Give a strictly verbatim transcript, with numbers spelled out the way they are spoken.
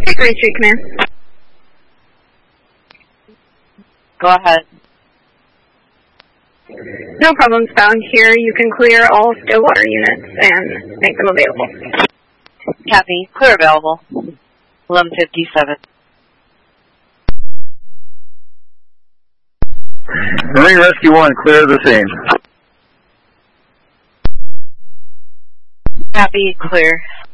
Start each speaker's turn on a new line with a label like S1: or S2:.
S1: Green Street Command.
S2: Go ahead.
S1: No problems found here. You can clear all still water units and make them available.
S2: Copy. Clear available. eleven fifty-seven.
S3: Marine Rescue one, clear the scene.
S2: Copy. Clear.